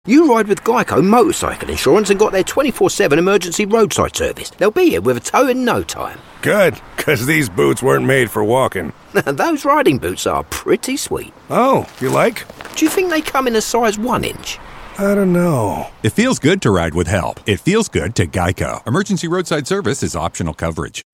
You ride with Geico Motorcycle Insurance and got their 24/7 emergency roadside service. They'll be here with a tow in no time. Good, because these boots weren't made for walking. Those riding boots are pretty sweet. Oh, you like? Do you think they come in a size 1 inch? I don't know. It feels good to ride with help. It feels good to Geico. Emergency roadside service is optional coverage.